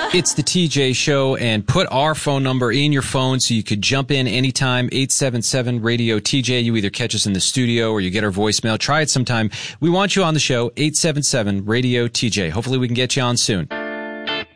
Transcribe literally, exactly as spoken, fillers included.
It's the T J Show, and put our phone number in your phone so you could jump in anytime, eight seven seven radio T J. You either catch us in the studio or you get our voicemail. Try it sometime. We want you on the show, eight seven seven radio T J. Hopefully we can get you on soon.